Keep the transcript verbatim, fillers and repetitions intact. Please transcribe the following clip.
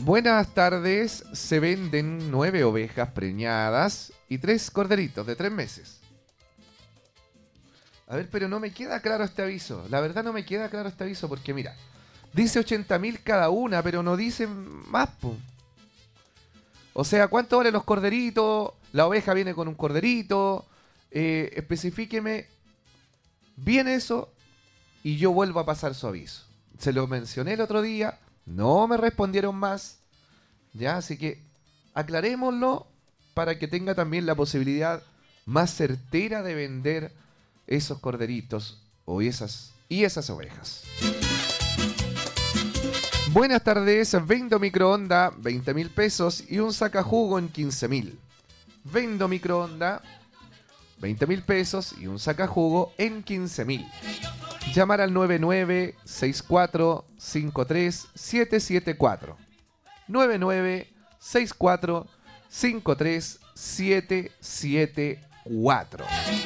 Buenas tardes, se venden nueve ovejas preñadas y tres corderitos de tres meses. A ver, pero no me queda claro este aviso. La verdad no me queda claro este aviso porque mira, dice ochenta mil cada una, pero no dice más, po. O sea, ¿cuánto valen los corderitos? La oveja viene con un corderito. Eh, especifíqueme bien eso y yo vuelvo a pasar su aviso. Se lo mencioné el otro día, no me respondieron más. Ya, así que aclarémoslo para que tenga también la posibilidad más certera de vender esos corderitos o esas, y esas ovejas. Buenas tardes, vendo microondas, veinte mil pesos y un sacajugo en quince mil. Vendo microondas, veinte mil pesos y un sacajugo en quince mil. Llamar al nueve nueve seis cuatro cinco tres siete siete cuatro. nueve nueve seis cuatro cinco tres siete siete cuatro.